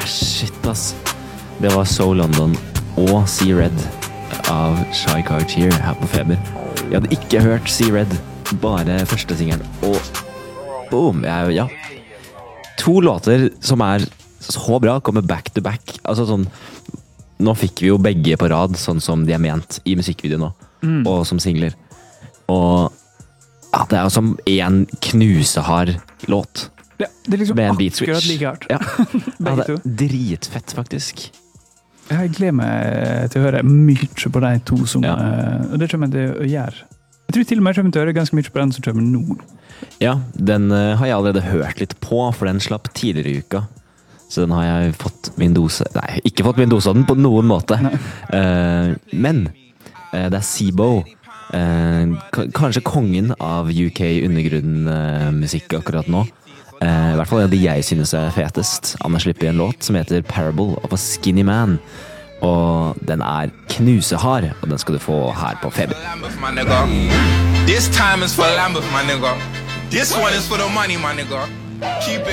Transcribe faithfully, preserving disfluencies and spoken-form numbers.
shit ass. Det var So London og See Red av Shy Car Cheer her på Feber. Jeg hadde ikke hørt See Red, bare første singeren, og boom, jeg, ja. To låter som er så bra, kommer back to back. Altså sånn, nå fikk vi jo begge på rad, sånn som de er ment i musikkvideo nå, mm. og som singler. Og ja, det er jo som en knusehard låt. Ja, det er liksom akkurat like hardt. Ja. Ja, det er dritfett faktisk. Jeg gleder meg til å høre mye på de to som, ja. uh, og det kommer jeg til å gjøre. Jeg tror til og med jeg kommer til å høre ganske mye på den som kommer nå. Ja, den uh, har jeg allerede hørt litt på, for den slapp tidligere i uka. Så den har jeg fått min dose, nei, ikke fått min dose av den på noen måte. Uh, men uh, det er Sibo, uh, k- kanskje kongen av U K undergrunn-musikk uh, akkurat nå. Uh, I hvert fall det jeg synes er fetest. Han har slippet en låt som heter Parable of a Skinny Man, og den er knusehard, og den skal du få her på Feber. This time is for Lambeth, my nigga. This one is for the money, my nigga. Keep it